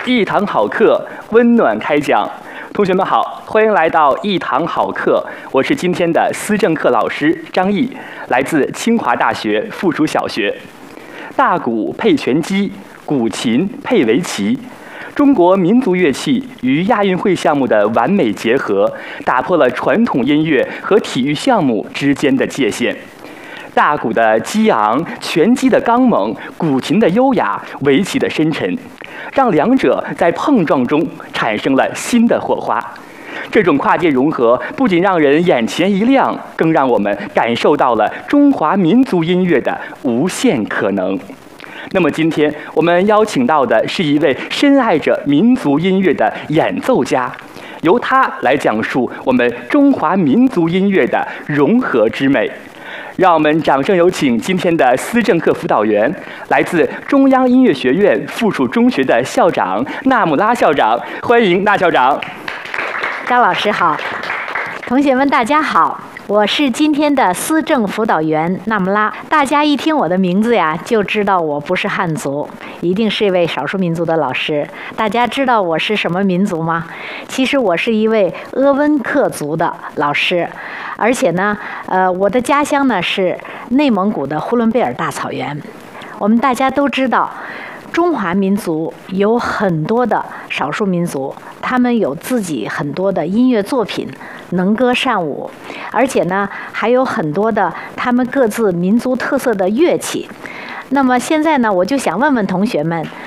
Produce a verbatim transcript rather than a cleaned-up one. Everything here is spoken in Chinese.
一堂好课，温暖开讲。同学们好，欢迎来到一堂好课，我是今天的思政课老师张毅，来自清华大学附属小学。大鼓配拳击，古琴配围棋，中国民族乐器与亚运会项目的完美结合，打破了传统音乐和体育项目之间的界限。大鼓的激昂，拳击的刚猛，古琴的优雅，围棋的深沉，让两者在碰撞中产生了新的火花。这种跨界融合不仅让人眼前一亮，更让我们感受到了中华民族音乐的无限可能。那么今天我们邀请到的是一位深爱着民族音乐的演奏家，由他来讲述我们中华民族音乐的融合之美。让我们掌声有请今天的思政课辅导员，来自中央音乐学院附属中学的校长纳木拉校长，欢迎纳校长。 张老师好，同学们大家好，我是今天的思政辅导员纳木拉。大家一听我的名字呀，就知道我不是汉族，一定是一位少数民族的老师。大家知道我是什么民族吗？其实我是一位鄂温克族的老师，而且呢，呃，我的家乡呢是内蒙古的呼伦贝尔大草原。我们大家都知道，中华民族有很多的少数民族，他们有自己很多的音乐作品，能歌善舞，而且呢，还有很多的他们各自民族特色的乐器。那么现在呢，我就想问问同学们，